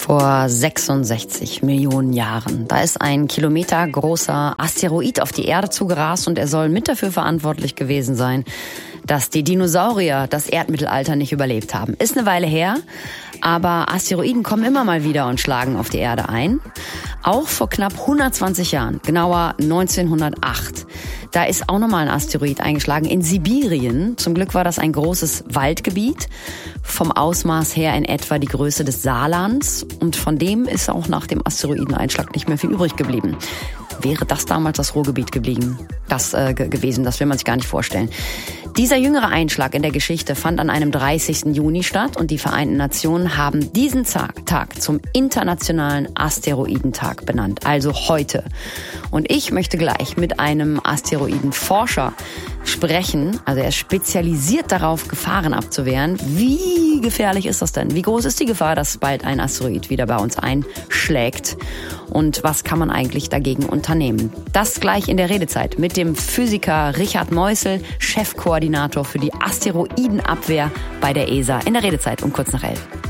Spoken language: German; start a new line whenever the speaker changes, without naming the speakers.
Vor 66 Millionen Jahren. Da ist ein kilometergroßer Asteroid auf die Erde zugerast und er soll mit dafür verantwortlich gewesen sein, dass die Dinosaurier das Erdmittelalter nicht überlebt haben. Ist eine Weile her, aber Asteroiden kommen immer mal wieder und schlagen auf die Erde ein. Auch vor knapp 120 Jahren, genauer 1908. Da ist auch nochmal ein Asteroid eingeschlagen in Sibirien. Zum Glück war das ein großes Waldgebiet, vom Ausmaß her in etwa die Größe des Saarlands. Und von dem ist auch nach dem Asteroideneinschlag nicht mehr viel übrig geblieben. Wäre das damals das Ruhrgebiet gewesen? Das will man sich gar nicht vorstellen. Dieser jüngere Einschlag in der Geschichte fand an einem 30. Juni statt und die Vereinten Nationen haben diesen Tag zum Internationalen Asteroidentag benannt, also heute. Und ich möchte gleich mit einem Asteroidenforscher sprechen. Also er ist spezialisiert darauf, Gefahren abzuwehren. Wie gefährlich ist das denn? Wie groß ist die Gefahr, dass bald ein Asteroid wieder bei uns einschlägt? Und was kann man eigentlich dagegen unternehmen? Das gleich in der Redezeit mit dem Physiker Richard Meusel, Chefkoordinator für die Asteroidenabwehr bei der ESA. In der Redezeit um kurz nach 11.